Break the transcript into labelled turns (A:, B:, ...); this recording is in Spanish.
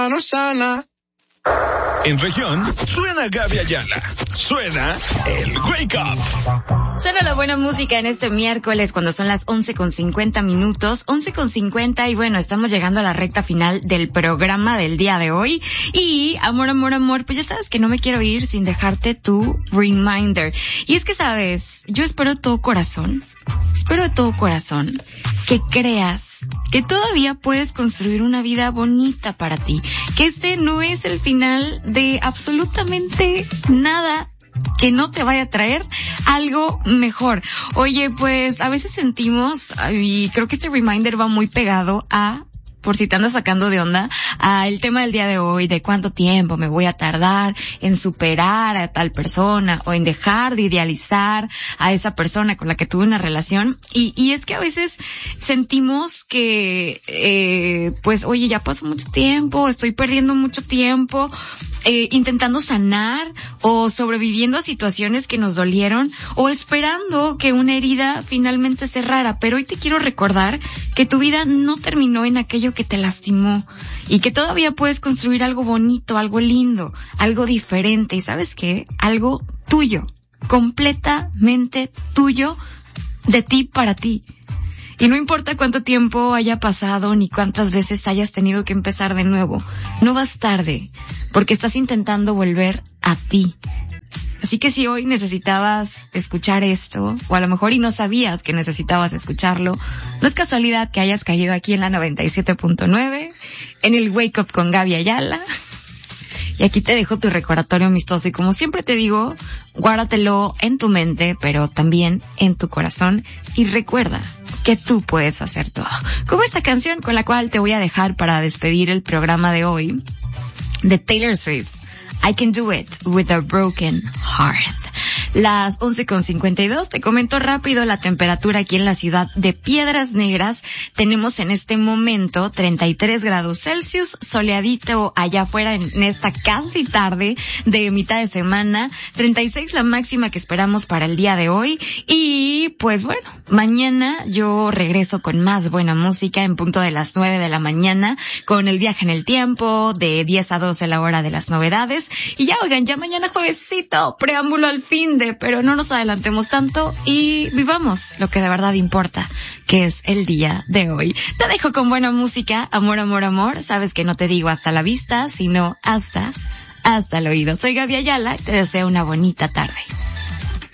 A: mano sana.
B: En región, suena Gaby Ayala. Suena el Wake Up.
C: Suena la buena música en este miércoles cuando son las 11:50 minutos. 11:50 y bueno, estamos llegando a la recta final del programa del día de hoy. Y amor, pues ya sabes que no me quiero ir sin dejarte tu reminder. Y es que sabes, yo espero de todo corazón que creas que todavía puedes construir una vida bonita para ti, que este no es el final de absolutamente nada que no te vaya a traer algo mejor. Oye, pues a veces sentimos, y creo que este reminder va muy pegado a, por si te andas sacando de onda, el tema del día de hoy, de cuánto tiempo me voy a tardar en superar a tal persona o en dejar de idealizar a esa persona con la que tuve una relación. Y es que a veces sentimos que, pues, oye, ya pasó mucho tiempo, estoy perdiendo mucho tiempo, intentando sanar o sobreviviendo a situaciones que nos dolieron o esperando que una herida finalmente cerrara. Pero hoy te quiero recordar que tu vida no terminó en aquello que te lastimó y que todavía puedes construir algo bonito, algo lindo, algo diferente. ¿Y sabes qué? Algo tuyo, completamente tuyo, de ti para ti. Y no importa cuánto tiempo haya pasado ni cuántas veces hayas tenido que empezar de nuevo, no vas tarde, porque estás intentando volver a ti. Así que si hoy necesitabas escuchar esto, o a lo mejor y no sabías que necesitabas escucharlo, no es casualidad que hayas caído aquí en la 97.9, en el Wake Up con Gaby Ayala. Y aquí te dejo tu recordatorio amistoso y como siempre te digo, guárdatelo en tu mente, pero también en tu corazón y recuerda que tú puedes hacer todo. Como esta canción con la cual te voy a dejar para despedir el programa de hoy, de Taylor Swift. I Can Do It With a Broken Heart. Las 11:52, te comento rápido la temperatura aquí en la ciudad de Piedras Negras. Tenemos en este momento 33 grados Celsius, soleadito allá afuera en esta casi tarde de mitad de semana. 36 la máxima que esperamos para el día de hoy. Y pues bueno, mañana yo regreso con más buena música en punto de las 9 de la mañana con el viaje en el tiempo, de 10 a 12 la hora de las novedades. Y ya, oigan, ya mañana juevesito, preámbulo al finde, pero no nos adelantemos tanto y vivamos lo que de verdad importa, que es el día de hoy. Te dejo con buena música, amor. Sabes que no te digo hasta la vista, sino hasta el oído. Soy Gaby Ayala y te deseo una bonita tarde.